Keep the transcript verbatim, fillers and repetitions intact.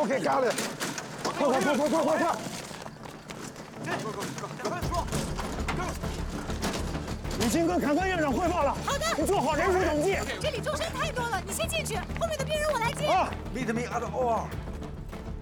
给嘎了！快快快快快快快！已经跟坎科院长汇报了。好的，你做好人数统计。 这里重伤太多了，你先进去，后面的病人我来接。 啊 ，Meet me at O R。